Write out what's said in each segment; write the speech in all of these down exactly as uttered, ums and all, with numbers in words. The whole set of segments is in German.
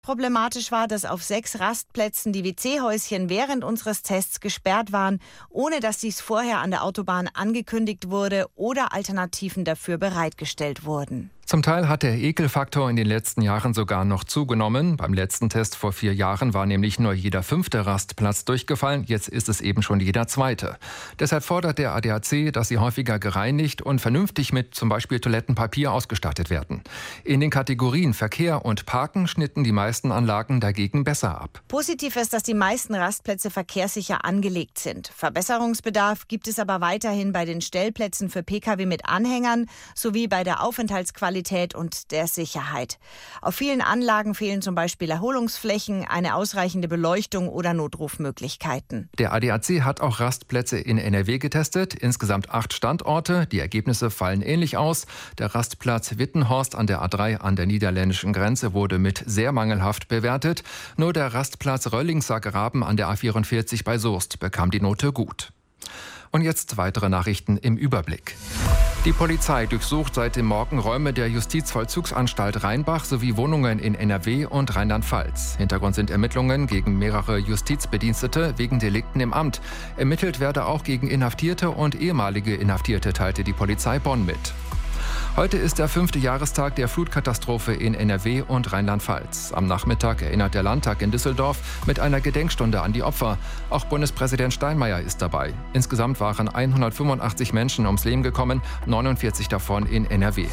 Problematisch war, dass auf sechs Rastplätzen die W C-Häuschen während unseres Tests gesperrt waren, ohne dass dies vorher an der Autobahn angekündigt wurde oder Alternativen dafür bereitgestellt wurden. Zum Teil hat der Ekelfaktor in den letzten Jahren sogar noch zugenommen. Beim letzten Test vor vier Jahren war nämlich nur jeder fünfte Rastplatz durchgefallen. Jetzt ist es eben schon jeder zweite. Deshalb fordert der A D A C, dass sie häufiger gereinigt und vernünftig mit zum Beispiel Toilettenpapier ausgestattet werden. In den Kategorien Verkehr und Parken schnitten die meisten Anlagen dagegen besser ab. Positiv ist, dass die meisten Rastplätze verkehrssicher angelegt sind. Verbesserungsbedarf gibt es aber weiterhin bei den Stellplätzen für Pkw mit Anhängern sowie bei der Aufenthaltsqualität und der Sicherheit. Auf vielen Anlagen fehlen zum Beispiel Erholungsflächen, eine ausreichende Beleuchtung oder Notrufmöglichkeiten. Der A D A C hat auch Rastplätze in N R W getestet, insgesamt acht Standorte. Die Ergebnisse fallen ähnlich aus. Der Rastplatz Wittenhorst an der A drei an der niederländischen Grenze wurde mit sehr mangelhaft bewertet. Nur der Rastplatz Röllingser Graben an der A vierundvierzig bei Soest bekam die Note gut. Und jetzt weitere Nachrichten im Überblick. Die Polizei durchsucht seit dem Morgen Räume der Justizvollzugsanstalt Rheinbach sowie Wohnungen in N R W und Rheinland-Pfalz. Hintergrund sind Ermittlungen gegen mehrere Justizbedienstete wegen Delikten im Amt. Ermittelt werde auch gegen Inhaftierte und ehemalige Inhaftierte, teilte die Polizei Bonn mit. Heute ist der fünfte Jahrestag der Flutkatastrophe in N R W und Rheinland-Pfalz. Am Nachmittag erinnert der Landtag in Düsseldorf mit einer Gedenkstunde an die Opfer. Auch Bundespräsident Steinmeier ist dabei. Insgesamt waren hundertfünfundachtzig Menschen ums Leben gekommen, neunundvierzig davon in N R W.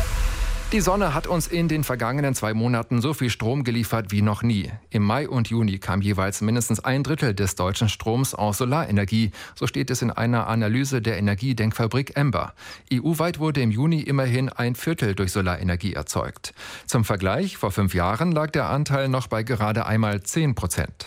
Die Sonne hat uns in den vergangenen zwei Monaten so viel Strom geliefert wie noch nie. Im Mai und Juni kam jeweils mindestens ein Drittel des deutschen Stroms aus Solarenergie. So steht es in einer Analyse der Energiedenkfabrik Ember. E U-weit wurde im Juni immerhin ein Viertel durch Solarenergie erzeugt. Zum Vergleich, vor fünf Jahren lag der Anteil noch bei gerade einmal zehn Prozent.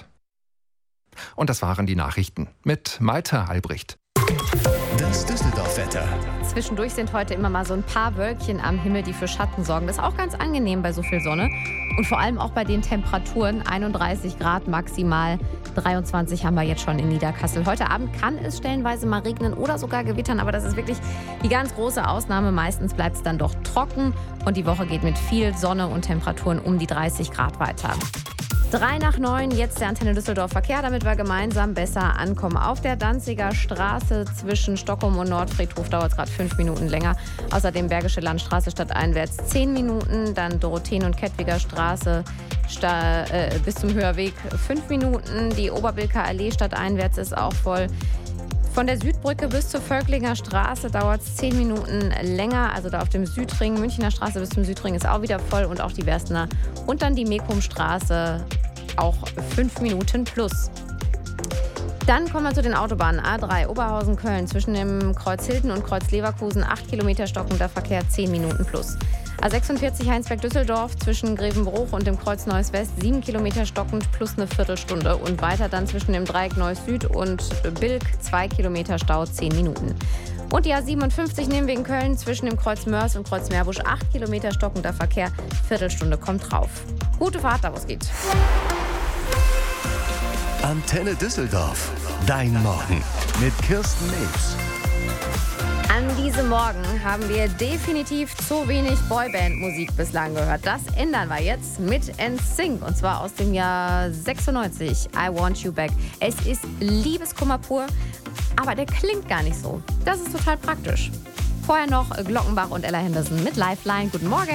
Und das waren die Nachrichten mit Maite Albrecht. Das Düsseldorf-Wetter. Zwischendurch sind heute immer mal so ein paar Wölkchen am Himmel, die für Schatten sorgen. Das ist auch ganz angenehm bei so viel Sonne. Und vor allem auch bei den Temperaturen. einunddreißig Grad maximal, dreiundzwanzig haben wir jetzt schon in Niederkassel. Heute Abend kann es stellenweise mal regnen oder sogar gewittern. Aber das ist wirklich die ganz große Ausnahme. Meistens bleibt es dann doch trocken. Und die Woche geht mit viel Sonne und Temperaturen um die dreißig Grad weiter. Drei nach neun, jetzt der Antenne Düsseldorf Verkehr, damit wir gemeinsam besser ankommen. Auf der Danziger Straße zwischen Stockholm und Nordfriedhof dauert es gerade fünf Minuten länger. Außerdem Bergische Landstraße stadteinwärts zehn Minuten, dann Dorotheen- und Kettwiger Straße sta- äh, bis zum Höherweg fünf Minuten. Die Oberbilker Allee stadteinwärts ist auch voll. Von der Südbrücke bis zur Völklinger Straße dauert es zehn Minuten länger. Also da auf dem Südring, Münchner Straße bis zum Südring ist auch wieder voll und auch die Werstener. Und dann die Mekumstraße auch fünf Minuten plus. Dann kommen wir zu den Autobahnen. A drei Oberhausen-Köln zwischen dem Kreuz Hilden und Kreuz Leverkusen acht Kilometer stockender Verkehr, zehn Minuten plus. A sechsundvierzig Heinsberg-Düsseldorf zwischen Grevenbruch und dem Kreuz Neuss West sieben Kilometer stockend plus eine Viertelstunde. Und weiter dann zwischen dem Dreieck Neuss Süd und Bilk zwei Kilometer Stau, zehn Minuten. Und die A siebenundfünfzig nehmen wir in Köln zwischen dem Kreuz Mörs und Kreuz Meerbusch acht Kilometer stockender Verkehr, Viertelstunde kommt drauf. Gute Fahrt, da wo es geht. Antenne Düsseldorf. Dein Morgen mit Kirsten Nebs. An diesem Morgen haben wir definitiv zu wenig Boyband-Musik bislang gehört. Das ändern wir jetzt mit N Sync und zwar aus dem Jahr sechsundneunzig. I Want You Back. Es ist Liebeskummer pur, aber der klingt gar nicht so. Das ist total praktisch. Vorher noch Glockenbach und Ella Henderson mit Lifeline. Guten Morgen.